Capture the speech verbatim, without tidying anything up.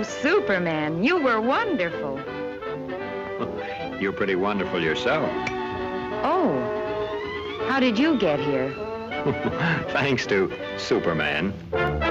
Oh, Superman, you were wonderful. You're pretty wonderful yourself. Oh, how did you get here? Thanks to Superman.